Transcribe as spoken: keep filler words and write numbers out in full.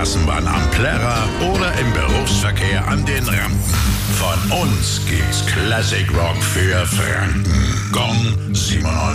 Straßenbahn am Plärrer oder im Berufsverkehr an den Rampen. Von uns gibt's Classic Rock für Franken. Gong siebenundneunzig.